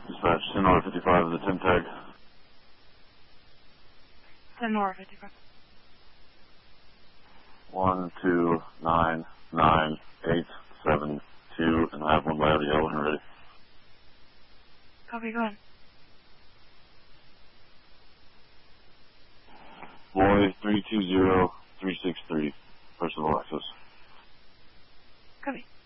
Dispatch, Sonora 55 of the Tim Tag. Sonora 55. 1299872, and I have one by audio when ready. Copy, go ahead. Boy 320363, personal access. Copy.